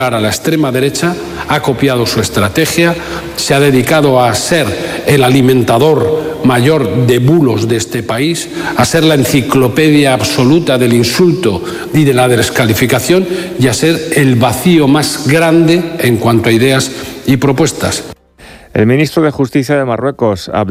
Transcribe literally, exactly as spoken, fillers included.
A la extrema derecha ha copiado su estrategia, se ha dedicado a ser el alimentador mayor de bulos de este país, a ser la enciclopedia absoluta del insulto y de la descalificación y a ser el vacío más grande en cuanto a ideas y propuestas. El ministro de Justicia de Marruecos,